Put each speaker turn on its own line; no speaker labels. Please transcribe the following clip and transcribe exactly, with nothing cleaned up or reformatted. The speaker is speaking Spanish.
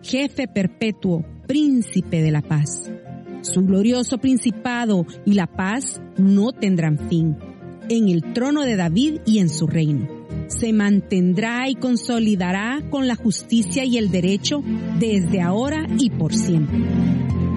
jefe perpetuo, príncipe de la paz. Su glorioso principado y la paz no tendrán fin en el trono de David y en su reino. Se mantendrá y consolidará con la justicia y el derecho desde ahora y por siempre.